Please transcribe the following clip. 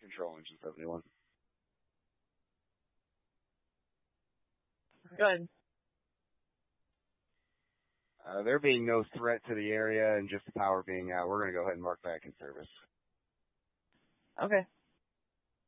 Control engine 71. Good. There being no threat to the area and just the power being out, we're going to go ahead and mark back in service. Okay.